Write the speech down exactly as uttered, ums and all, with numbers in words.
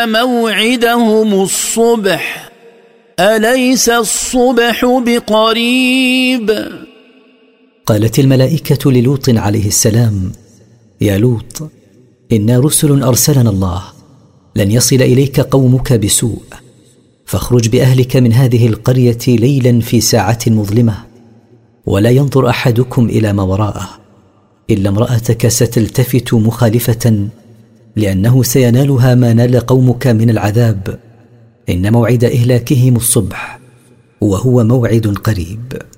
إن موعدهم الصبح أليس الصبح بقريب. قالت الملائكة للوط عليه السلام: يا لوط، إنا رسل أرسلنا الله، لن يصل إليك قومك بسوء، فاخرج بأهلك من هذه القرية ليلا في ساعة مظلمة، ولا ينظر أحدكم إلى ما وراءه إلا امرأتك ستلتفت مخالفة، لأنه سينالها ما نال قومك من العذاب، إن موعد إهلاكهم الصبح وهو موعد قريب.